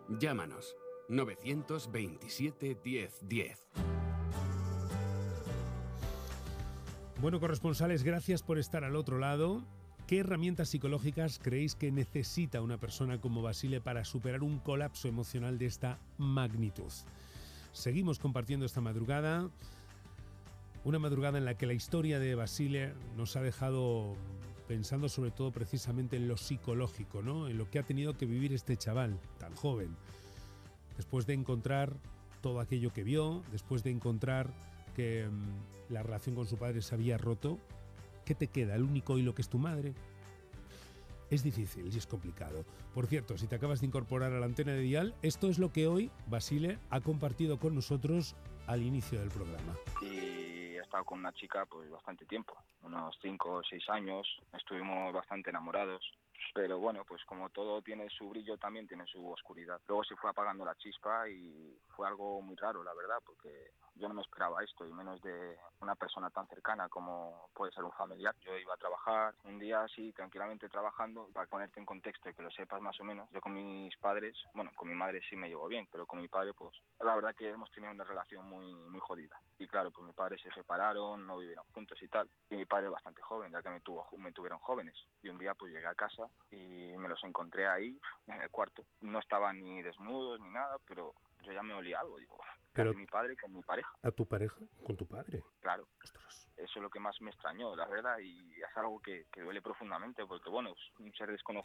Llámanos 927 1010. Bueno, corresponsales, gracias por estar al otro lado. ¿Qué herramientas psicológicas creéis que necesita una persona como Basile para superar un colapso emocional de esta magnitud? Seguimos compartiendo esta madrugada, una madrugada en la que la historia de Basile nos ha dejado pensando sobre todo precisamente en lo psicológico, ¿no? En lo que ha tenido que vivir este chaval tan joven, después de encontrar todo aquello que vio, después de encontrar que la relación con su padre se había roto. ¿Qué te queda? ¿El único hilo que es tu madre? Es difícil y es complicado. Por cierto, si te acabas de incorporar a la antena de Dial, esto es lo que hoy Basile ha compartido con nosotros al inicio del programa. Y he estado con una chica pues bastante tiempo, unos 5 o 6 años, estuvimos bastante enamorados. Pero bueno, pues como todo tiene su brillo, también tiene su oscuridad. Luego se fue apagando la chispa y fue algo muy raro, la verdad, porque yo no me esperaba esto, y menos de una persona tan cercana como puede ser un familiar. Yo iba a trabajar un día así, tranquilamente trabajando, para ponerte en contexto y que lo sepas más o menos. Yo con mis padres, bueno, con mi madre sí me llevo bien, pero con mi padre, pues la verdad que hemos tenido una relación muy jodida. Y claro, pues mis padres se separaron, no vivieron juntos y tal. Y mi padre bastante joven, ya que me tuvieron jóvenes. Y un día pues llegué a casa y me los encontré ahí en el cuarto. No estaban ni desnudos ni nada, pero yo ya me olía algo. Digo, ¿qué hace mi padre con mi pareja? ¿A tu pareja? ¿Con tu padre? Claro. Ostras. Eso es lo que más me extrañó, la verdad, y es algo que duele profundamente, porque bueno, es un ser desconocido